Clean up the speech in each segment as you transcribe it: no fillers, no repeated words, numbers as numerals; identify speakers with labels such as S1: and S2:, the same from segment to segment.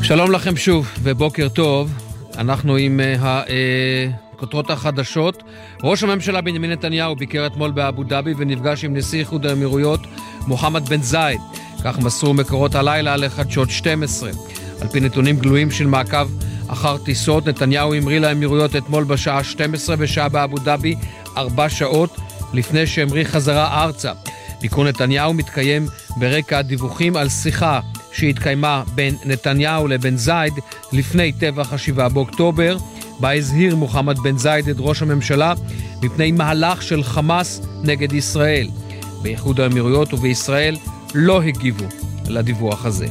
S1: שלום לכם שוב ובוקר טוב. אנחנו עם הכותרות החדשות. ראש הממשלה בנימין נתניהו ביקר אתמול באבו דאבי ונפגש עם נשיא איחוד האמירויות מוחמד בן זאיד. כך מסרו מקורות הלילה לחדשות 12. על פי נתונים גלויים של מעקב אחר טיסות, נתניהו המריא לאמירויות אתמול בשעה 12 ושעה באבו דאבי 4 שעות לפני שהמריא חזרה ארצה. ביקור נתניהו מתקיים ברקע דיווחים על שיחה שהתקיימה בין נתניהו לבן זאיד לפני טבח 7 באוקטובר, בה הזהיר מוחמד בן זאיד את ראש הממשלה מפני מהלך של חמאס נגד ישראל. באיחוד האמירויות ובישראל לא הגיבו לדיווח הזה.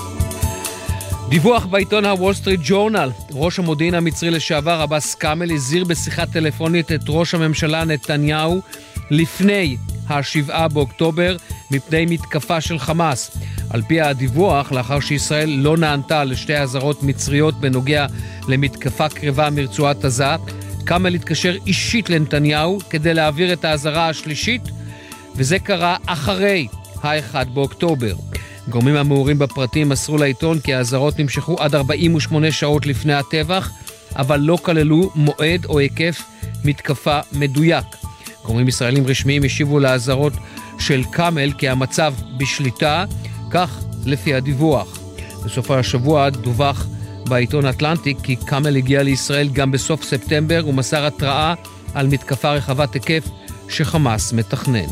S1: דיווח בעיתון הוול סטריט ג'ורנל, ראש המודיעין המצרי לשעבר עבאס כאמל הזהיר בשיחה טלפונית את ראש הממשלה נתניהו לפני 7 באוקטובר מפני מתקפה של חמאס. על פי הדיווח, לאחר שישראל לא נענתה לשתי אזהרות מצריות בנוגע למתקפה קרבה מרצועת עזה, כאמל התקשר אישית לנתניהו כדי להעביר את האזהרה השלישית, וזה קרה אחרי 1 באוקטובר. גורמים המעורים בפרטים מסרו לעיתון כי האזהרות נמשכו עד 48 שעות לפני הטבח, אבל לא כללו מועד או היקף מתקפה מדויק. גורמים ישראלים רשמיים השיבו לאזהרות של כאמל כי המצב בשליטה, כך לפי הדיווח. בסוף השבוע דווח בעיתון אטלנטיק כי כאמל הגיע לישראל גם בסוף ספטמבר ומסר התראה על מתקפה רחבת היקף שחמאס מתכנן.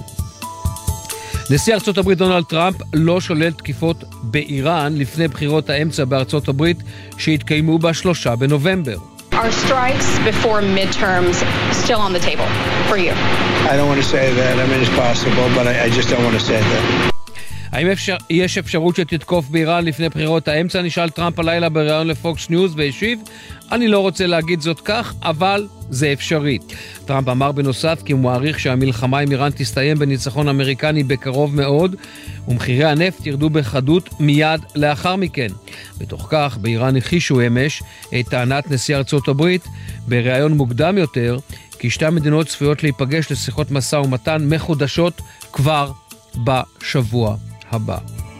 S1: נשיא ארצות הברית דונלד טראמפ לא שולל תקיפות באיראן לפני בחירות האמצע בארצות הברית שהתקיימו ב3 בנובמבר.
S2: Are strikes before midterms still on the table for you?
S3: I don't want to say that. I mean, it's possible, but I just don't want to say that.
S1: האם יש אפשרות שתתקוף באיראן לפני בחירות האמצע? נשאל טראמפ הלילה בראיון לפוקס ניוז והשיב, אני לא רוצה להגיד זאת כך, אבל זה אפשרי. טראמפ אמר בנוסף כי הוא מעריך שהמלחמה עם איראן תסתיים בניצחון אמריקני בקרוב מאוד, ומחירי הנפט ירדו בחדות מיד לאחר מכן. בתוך כך, באיראן הכישו אמש את טענת נשיא ארצות הברית בראיון מוקדם יותר, כי שתי המדינות צפויות להיפגש לשיחות משא ומתן מחודשות כבר בשבוע הבא.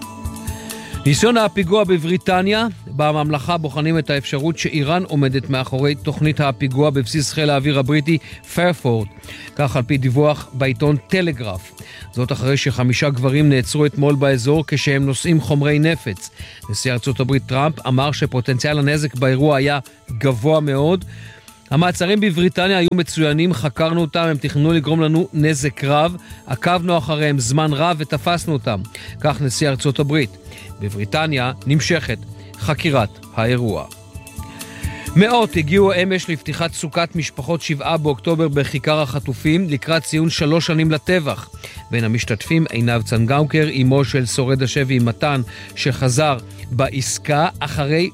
S1: ניסיון הפיגוע בבריטניה, בממלכה בוחנים את האפשרות שאיראן עומדת מאחורי תוכנית הפיגוע בבסיס חיל האוויר הבריטי פרפורד, כך על פי דיווח בעיתון טלגרף. זאת אחרי ש5 גברים נעצרו אתמול באזור כשהם נושאים חומרי נפץ. נשיא ארצות הברית טראמפ אמר שפוטנציאל הנזק באירוע היה גבוה מאוד. המעצרים בבריטניה היו מצוינים, חקרנו אותם, הם תכננו לגרום לנו נזק רב, עקבנו אחריהם זמן רב ותפסנו אותם. כך נשיא ארצות הברית. בבריטניה נמשכת חקירת האירוע. מאות הגיעו אמש לפתיחת סוכת משפחות 7 באוקטובר בכיכר החטופים לקראת ציון 3 שנים לטבח. בין המשתתפים עינב צנגאוקר, אמו של שורד השבי מתן, שחזר בעסקה אחרי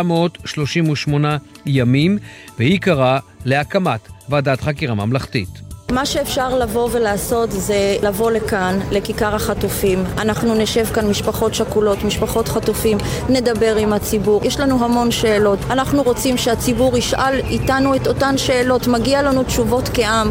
S1: 738 ימים, והיא קראה להקמת ועדת חקירה ממלכתית.
S4: מה שאפשר לבוא ולעשות זה לבוא לכאן, לכיכר החטופים. אנחנו נשב כאן משפחות שכולות, משפחות חטופים, נדבר עם הציבור. יש לנו המון שאלות. אנחנו רוצים שהציבור ישאל איתנו את אותן שאלות. מגיע לנו תשובות כעם.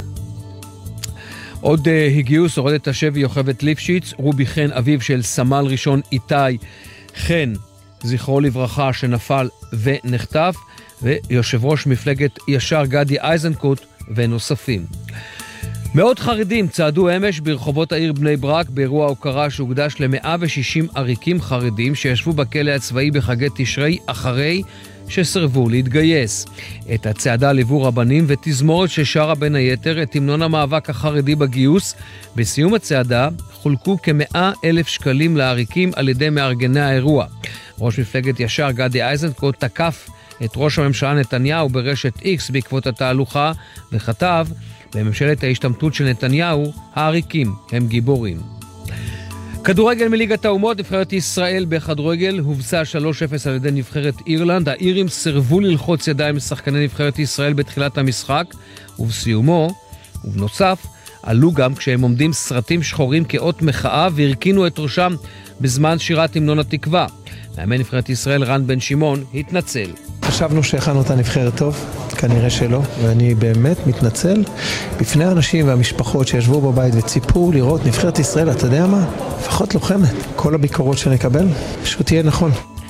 S1: עוד הגיעו שורדת השבי יוכבד ליפשיץ, רובי חן, אביו של סמל ראשון איתי חן, זכרו לברכה, שנפל ונחטף, ויושב ראש מפלגת ישר גדי איזנקוט ונוספים. מאות חרדים צעדו אמש ברחובות העיר בני ברק באירוע הוקרה שהוקדש ל160 עריקים חרדים שישבו בכלא הצבאי בחגי תשרי אחרי שסרבו להתגייס. את הצעדה ליוו רבנים ותזמורת ששרה בין היתר את המנון המאבק החרדי בגיוס. בסיום הצעדה חולקו כ100,000 שקלים לעריקים על ידי מארגני האירוע. ראש מפלגת ישר גדי איזנקוט תקף את ראש הממשלה נתניהו ברשת X בעקבות התהלוכה וכתב, בממשלת ההשתמטות של נתניהו, העריקים הם גיבורים. כדורגל מליגת האומות, נבחרת ישראל בכדורגל הובסה 3-0 על ידי נבחרת אירלנד. האירים סרבו ללחוץ ידיים לשחקני נבחרת ישראל בתחילת המשחק, ובסיומו, ובנוסף, עלו גם כשהם עומדים סרטים שחורים כאות מחאה והרכינו את ראשם בזמן שירת המנון התקווה. מאמן נבחרת ישראל רן בן שמעון התנצל.
S5: חשבנו שהכנו את הנבחרת טוב, כנראה שלא, ואני באמת מתנצל בפני האנשים והמשפחות שישבו בבית וציפו לראות נבחרת ישראל, אתה יודע מה? לפחות לוחמת. כל הביקורות שנקבל, פשוט תהיה נכון.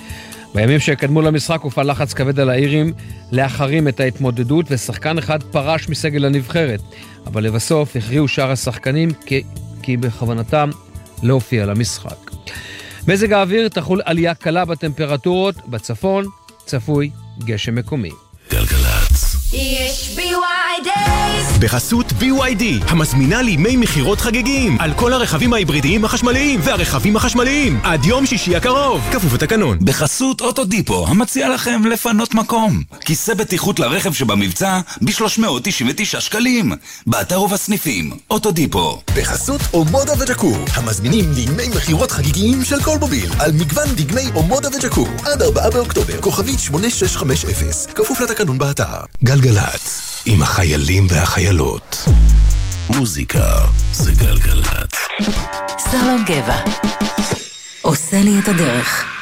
S1: בימים שקדמו למשחק הופעל לחץ כבד על האירים להחרים את ההתמודדות, ושחקן אחד פרש מסגל הנבחרת, אבל לבסוף הכריעו שאר השחקנים כי בכוונתם להופיע למשחק. מזג האוויר, תחול עלייה קלה בטמפרטורות, בצפון צפוי גשם מקומי.
S6: גלגלצ.
S7: יש BYD
S6: בחסות BYD, המזמינה לימי מחירות חגגים על כל הרכבים ההיברידיים החשמליים והרכבים החשמליים עד יום שישי הקרוב, כפוף לתקנון.
S8: בחסות אוטודיפו, המציע לכם לפנות מקום. כיסא בטיחות לרכב שבמבצע ב-399 שקלים. באתר ובסניפים, אוטודיפו.
S6: בחסות אומודה וג'קור, המזמינים לימי מחירות חגיגיים של כל מוביל על מגוון דגמי אומודה וג'קור עד 4 באוקטובר, כוכבית 8650, כפוף לתקנון באתר. גלגלצ, עם החיילים והחיילות. מוזיקה זה גלגלצ.
S7: סלום גבע עושה לי את הדרך.